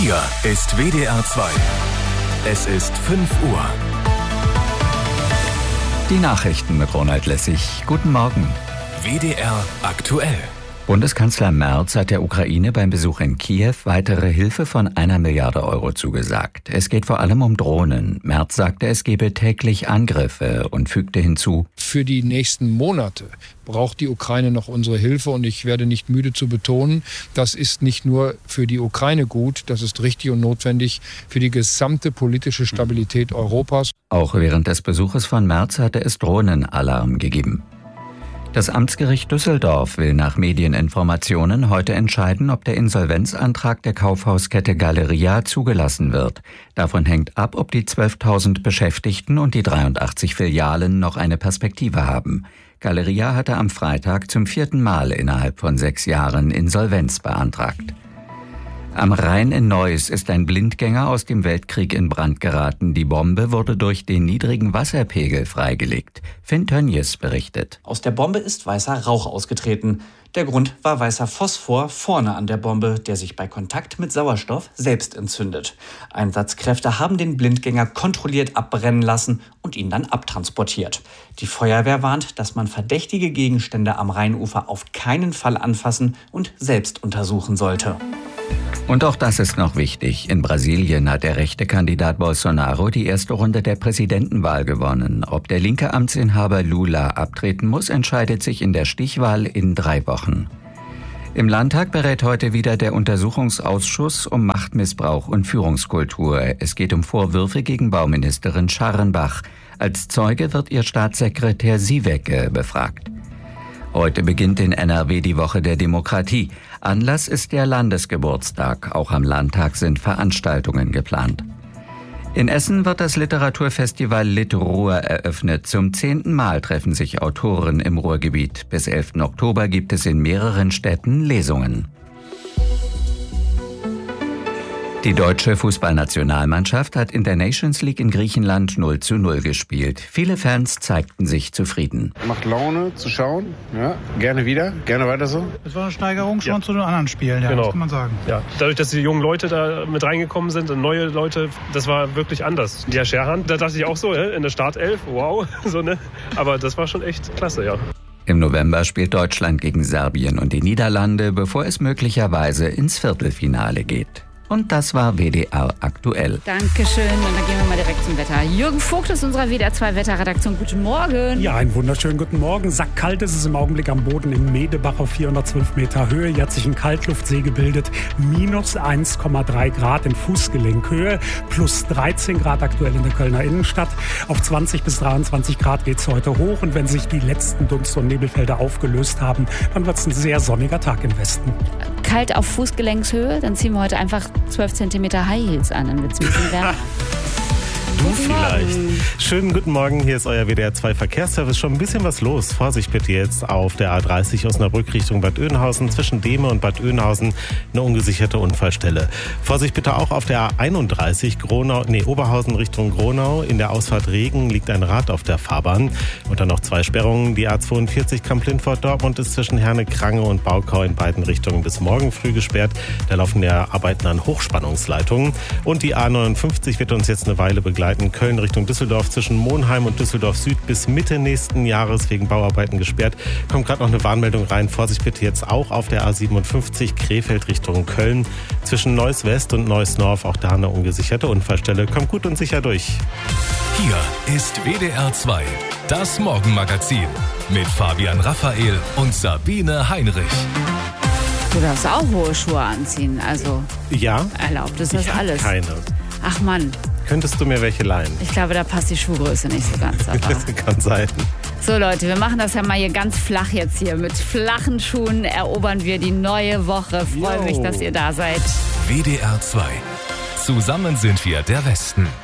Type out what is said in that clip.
Hier ist WDR 2. Es ist 5 Uhr. Die Nachrichten mit Ronald Lessig. Guten Morgen. WDR aktuell. Bundeskanzler Merz hat der Ukraine beim Besuch in Kiew weitere Hilfe von 1 Milliarde Euro zugesagt. Es geht vor allem um Drohnen. Merz sagte, es gebe täglich Angriffe und fügte hinzu: Für die nächsten Monate braucht die Ukraine noch unsere Hilfe und ich werde nicht müde zu betonen, das ist nicht nur für die Ukraine gut, das ist richtig und notwendig für die gesamte politische Stabilität Europas. Auch während des Besuches von Merz hatte es Drohnenalarm gegeben. Das Amtsgericht Düsseldorf will nach Medieninformationen heute entscheiden, ob der Insolvenzantrag der Kaufhauskette Galeria zugelassen wird. Davon hängt ab, ob die 12.000 Beschäftigten und die 83 Filialen noch eine Perspektive haben. Galeria hatte am Freitag zum 4. Mal innerhalb von 6 Jahren Insolvenz beantragt. Am Rhein in Neuss ist ein Blindgänger aus dem Weltkrieg in Brand geraten. Die Bombe wurde durch den niedrigen Wasserpegel freigelegt. Finn Tönjes berichtet. Aus der Bombe ist weißer Rauch ausgetreten. Der Grund war weißer Phosphor vorne an der Bombe, der sich bei Kontakt mit Sauerstoff selbst entzündet. Einsatzkräfte haben den Blindgänger kontrolliert abbrennen lassen und ihn dann abtransportiert. Die Feuerwehr warnt, dass man verdächtige Gegenstände am Rheinufer auf keinen Fall anfassen und selbst untersuchen sollte. Und auch das ist noch wichtig. In Brasilien hat der rechte Kandidat Bolsonaro die erste Runde der Präsidentenwahl gewonnen. Ob der linke Amtsinhaber Lula abtreten muss, entscheidet sich in der Stichwahl in 3 Wochen. Im Landtag berät heute wieder der Untersuchungsausschuss um Machtmissbrauch und Führungskultur. Es geht um Vorwürfe gegen Bauministerin Scharrenbach. Als Zeuge wird ihr Staatssekretär Siewecke befragt. Heute beginnt in NRW die Woche der Demokratie. Anlass ist der Landesgeburtstag. Auch am Landtag sind Veranstaltungen geplant. In Essen wird das Literaturfestival Litruhr eröffnet. Zum 10. Mal treffen sich Autoren im Ruhrgebiet. Bis 11. Oktober gibt es in mehreren Städten Lesungen. Die deutsche Fußballnationalmannschaft hat in der Nations League in Griechenland 0:0 gespielt. Viele Fans zeigten sich zufrieden. Macht Laune zu schauen, ja, gerne wieder, gerne weiter so. Das war eine Steigerung schon zu den anderen Spielen, ja, genau. Das kann man sagen. Ja, dadurch, dass die jungen Leute da mit reingekommen sind und neue Leute, das war wirklich anders. Der Scherhan, da dachte ich auch so, in der Startelf, wow, so, ne? Aber das war schon echt klasse, ja. Im November spielt Deutschland gegen Serbien und die Niederlande, bevor es möglicherweise ins Viertelfinale geht. Und das war WDR aktuell. Dankeschön. Und dann gehen wir mal direkt zum Wetter. Jürgen Vogt aus unserer WDR 2 Wetterredaktion. Guten Morgen. Ja, einen wunderschönen guten Morgen. Sackkalt ist es im Augenblick am Boden im Medebach auf 412 Meter Höhe. Hier hat sich ein Kaltluftsee gebildet. Minus 1,3 Grad in Fußgelenkhöhe. Plus 13 Grad aktuell in der Kölner Innenstadt. Auf 20 bis 23 Grad geht es heute hoch. Und wenn sich die letzten Dunst- und Nebelfelder aufgelöst haben, dann wird es ein sehr sonniger Tag im Westen. Kalt auf Fußgelenkshöhe, dann ziehen wir heute einfach 12 cm High Heels an, dann wird es ein bisschen wärmer. Du vielleicht. Schönen guten Morgen, hier ist euer WDR 2 Verkehrsservice. Schon ein bisschen was los. Vorsicht bitte jetzt auf der A30 Osnabrück Richtung Bad Oeynhausen. Zwischen Dehme und Bad Oeynhausen eine ungesicherte Unfallstelle. Vorsicht bitte auch auf der A31 Oberhausen Richtung Gronau. In der Ausfahrt Regen liegt ein Rad auf der Fahrbahn. Und dann noch 2 Sperrungen. Die A42 Kamp-Lindfort-Dortmund ist zwischen Herne-Krange und Baukau in beiden Richtungen bis morgen früh gesperrt. Da laufen ja Arbeiten an Hochspannungsleitungen. Und die A59 wird uns jetzt eine Weile begleiten. Köln Richtung Düsseldorf zwischen Monheim und Düsseldorf Süd bis Mitte nächsten Jahres wegen Bauarbeiten gesperrt. Kommt gerade noch eine Warnmeldung rein. Vorsicht bitte jetzt auch auf der A57 Krefeld Richtung Köln. Zwischen Neuss West und Neuss North auch da eine ungesicherte Unfallstelle. Kommt gut und sicher durch. Hier ist WDR 2, das Morgenmagazin mit Fabian Raphael und Sabine Heinrich. Du darfst auch hohe Schuhe anziehen, also ja, erlaubt ist das alles. Keine. Ach Mann. Könntest du mir welche leihen? Ich glaube, da passt die Schuhgröße nicht so ganz. Aber das kann sein. So Leute, wir machen das ja mal hier ganz flach jetzt hier. Mit flachen Schuhen erobern wir die neue Woche. Freue mich, dass ihr da seid. WDR 2. Zusammen sind wir der Westen.